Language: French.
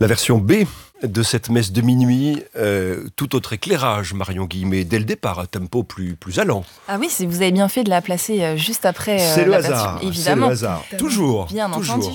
La version B de cette messe de minuit, tout autre éclairage, Marion Guillemé, dès le départ, un tempo plus allant. Ah oui, vous avez bien fait de la placer juste après C'est le la hasard, version, évidemment. c'est le hasard. Toujours, Bien toujours. entendu.